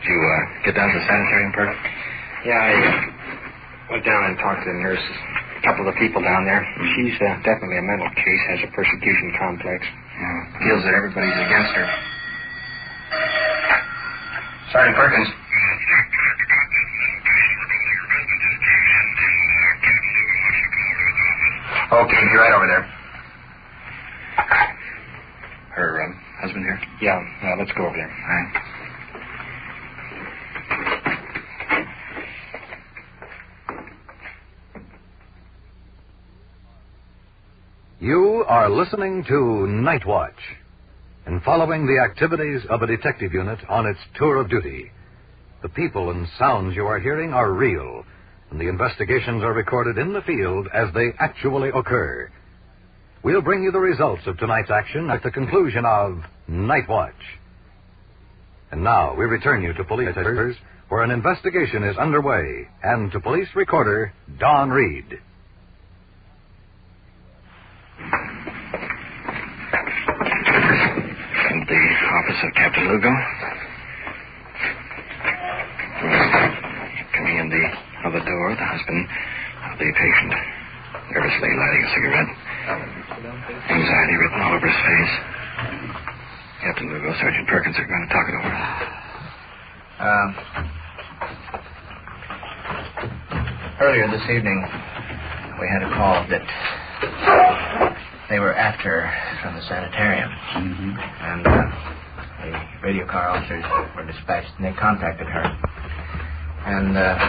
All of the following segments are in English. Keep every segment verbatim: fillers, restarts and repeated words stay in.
Did you uh, get down to the sanitarium, Perk? Yeah, I uh, went down and talked to the nurses. A couple of the people down there. She's uh, definitely a mental case, has a persecution complex. Yeah, feels that everybody's against her. Sergeant Perkins. Okay, be right over there. Her um, husband here? Yeah, uh, let's go over there. All right. You are listening to Night Watch and following the activities of a detective unit on its tour of duty. The people and sounds you are hearing are real, and the investigations are recorded in the field as they actually occur. We'll bring you the results of tonight's action at the conclusion of Night Watch. And now we return you to police headquarters, where an investigation is underway, and to police recorder Don Reed. The office of Captain Lugo. Coming in the other door, the husband of the patient, nervously lighting a cigarette. Anxiety written all over his face. Captain Lugo, Sergeant Perkins are going to talk it over. Uh, earlier this evening, we had a call that they were after from the sanitarium. Mm-hmm. And uh, the radio car officers were dispatched, and they contacted her. And uh,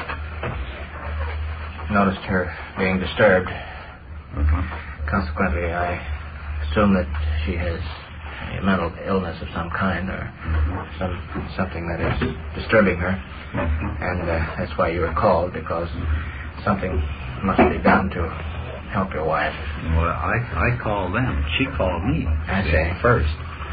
noticed her being disturbed. Mm-hmm. Consequently, I assume that she has a mental illness of some kind, or Mm-hmm. some something that is disturbing her. Mm-hmm. And uh, that's why you were called, because something must be done to help your wife. Well, I I called them. She called me. I see. First.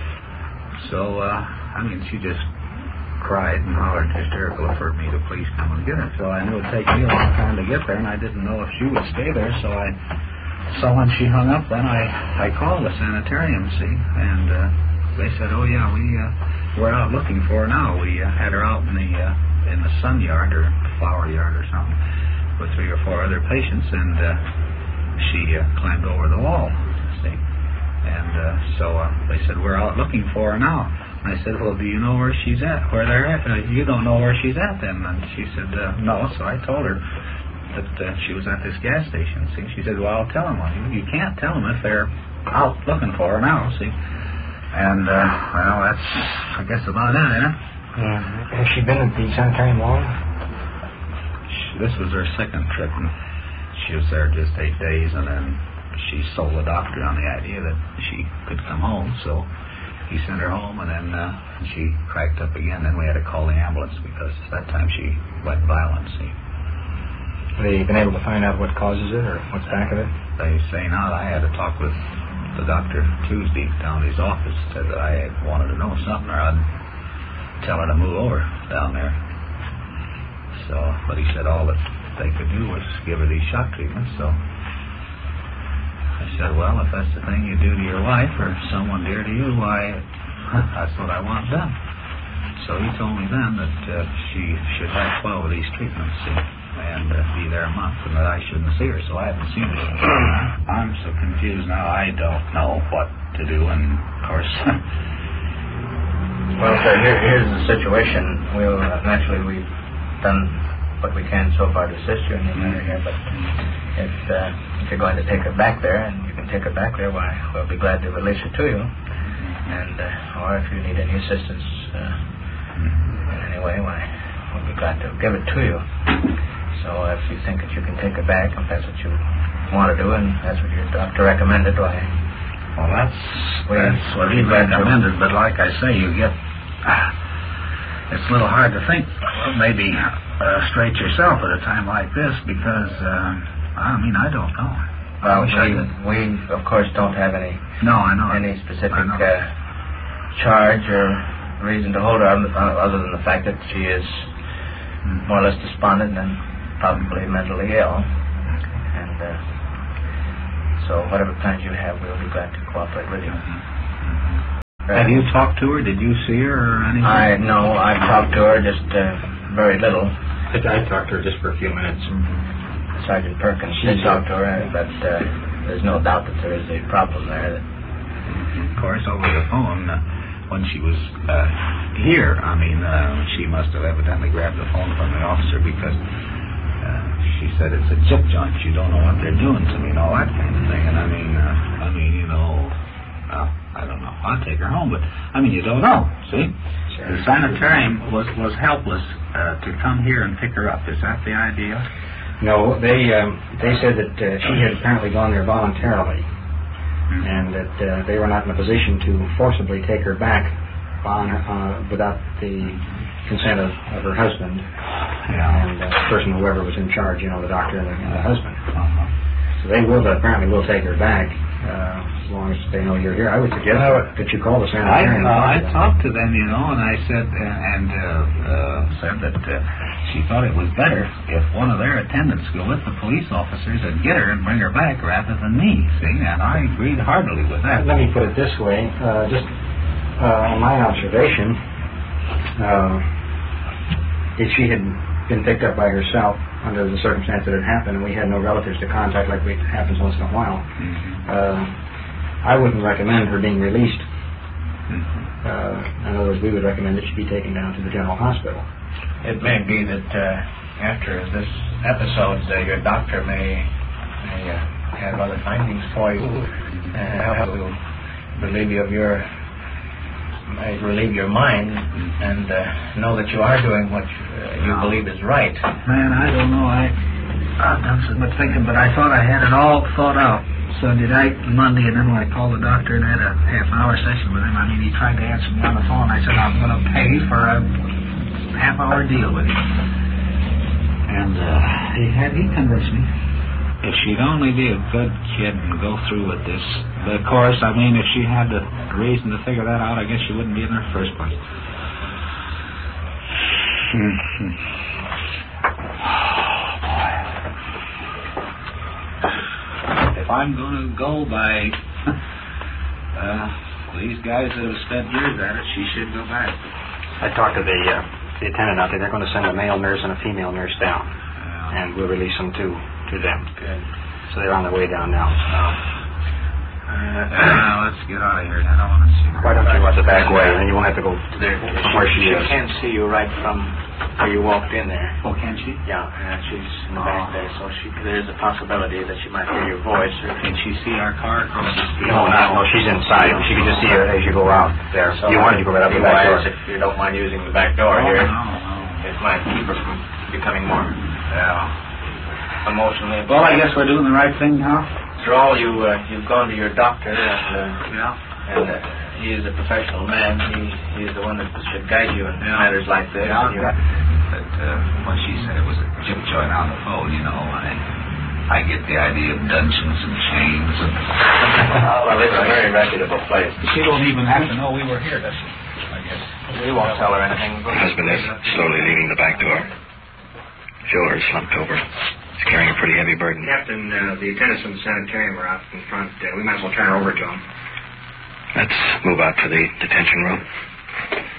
So, uh, I mean, she just cried and hollered hysterical for me to please come and get her. So I knew it would take me a long time to get there, and I didn't know if she would stay there. So I, so when she hung up, then I, I called the sanitarium, see, and uh, they said, oh yeah, we uh, we're out looking for her now. We uh, had her out in the uh, in the sun yard or flower yard or something with three or four other patients, and uh, she uh, climbed over the wall, see. And uh, so uh, they said, we're out looking for her now. And I said, well, do you know where she's at? Where they're at? Uh, you don't know where she's at then? And she said, uh, no. So I told her that uh, she was at this gas station, see. She said, well, I'll tell them. Well, you, you can't tell them if they're out looking for her now, see. And, uh, well, that's, I guess, about it, isn't it? Yeah. Has she been at the sanitarium long? This was her second trip, and she was there just eight days, and then she sold the doctor on the idea that she could come home, so he sent her home, and then uh, she cracked up again. Then we had to call the ambulance because that time she went violent, see. Have they been able to find out what causes it or what's back of it? They say not. I had to talk with the doctor Tuesday down at his office, said that I wanted to know something, or I'd tell her to move over down there. So, but he said all that they could do was give her these shock treatments, so I said, well, if that's the thing you do to your wife or someone dear to you, why, that's what I want done. So he told me then that uh, she should have twelve of these treatments, see, and uh, be there a month, and that I shouldn't see her, so I haven't seen her. I'm so confused now, I don't know what to do, and of course... Well, sir, here, here's the situation. We'll, uh, naturally, we've done what we can so far to assist you in the matter here, but if, uh, if you're going to take her back there, and you can take her back there, why, we'll be glad to release her to you. And, uh, or if you need any assistance uh, in any way, why, we'll be glad to give it to you. So if you think that you can take her back, if that's what you want to do, and that's what your doctor recommended, why... Well, that's, we, that's what he recommended, but like I say, you get... Uh, it's a little hard to think, maybe uh, straight yourself at a time like this, because, uh, I mean, I don't know. Well, we, we, of course, don't have any no, I know. any specific I know. Uh, charge or reason to hold her, other than the fact that she is more or less despondent and probably mentally ill. And uh, so whatever plans you have, we'll be glad to cooperate with you. Mm-hmm. Have you talked to her? Did you see her or anything? I no, I talked to her just uh, very little. I, I talked to her just for a few minutes. Mm-hmm. Sergeant Perkins did talk to her, but uh, there's no doubt that there is a problem there. That... Of course, over the phone, uh, when she was uh, here, I mean, uh, she must have evidently grabbed the phone from the officer because uh, she said it's a chip joint. You don't know what they're doing to me and all that kind of thing. And I mean, uh, I mean, you know, well, I don't know. I'll take her home, but I mean, you don't know. See, sure. The sanitarium was was helpless uh, to come here and pick her up. Is that the idea? No, they um, they said that uh, she had apparently gone there voluntarily, mm-hmm. and that uh, they were not in a position to forcibly take her back on her, uh, without the consent of, of her husband yeah. and uh, the person, whoever was in charge, you know, the doctor and the, and the husband. Uh-huh. So they will apparently will take her back uh, as long as they know you're here. I would suggest uh, that you call the sanitarium. I, uh, I talked to them, you know, and I said uh, and uh, uh, said that uh, she thought it was better if one of their attendants go with the police officers and get her and bring her back rather than me. See, and I agreed heartily with that. Let me put it this way: uh, just uh, in my observation, uh, if she had been picked up by herself under the circumstance that had happened, and we had no relatives to contact like it happens once in a while, mm-hmm. uh, I wouldn't recommend her being released. Mm-hmm. Uh, in other words, we would recommend that she be taken down to the general hospital. It may be that uh, after this episode, uh, your doctor may, may uh, have other findings for you, and help to relieve you of your, may relieve your mind, and uh, know that you are doing what you, uh, you believe is right. Man, I don't know. I, I've done so much thinking, but I thought I had it all thought out. Sunday night, Monday, and then when I called the doctor and had a half-hour session with him, I mean, he tried to answer me on the phone. I said, I'm going to pay for a half-hour deal with him. And uh, he had, he convinced me. If she'd only be a good kid and go through with this. But of course, I mean, if she had the reason to figure that out, I guess she wouldn't be in the first place. Mm-hmm. If I'm going to go by uh, these guys that have spent years at it, she should go back. I talked to the uh, the attendant out there. They're going to send a male nurse and a female nurse down, Yeah. and we'll release them to to them. Good. So they're on their way down now. Uh, uh, let's get out of here. I don't want to see her. Why don't you watch the back way, and then you won't have to go there from where she is. She can see you right from where you walked in there. Oh, can she? Yeah, uh, she's in the back there, so she, there's a possibility that she might hear your voice. Or Can she see our car across the street? No, no, no, she's inside. She can just see her as you go out there. So you wanted to go right up the back door. If you don't mind using the back door Oh, here, no, no. it might keep her from becoming more Yeah. emotionally. Well, I guess we're doing the right thing now. After all, you uh, you've gone to your doctor, and uh, Yeah. and uh, he is a professional man. He he's the one that should guide you in Yeah. matters like this. Yeah. And you- But uh, when she said it was a chip joint on the phone, you know, I I get the idea of dungeons and chains. And well, it's a very reputable place. She don't even have to know we were here, does she? I guess. We won't tell her anything. The husband is slowly leaving the back door. Shoulder slumped over. He's carrying a pretty heavy burden. Captain, uh, the attendants from the sanitarium are out in front. Uh, we might as well turn her over to them. Let's move out to the detention room.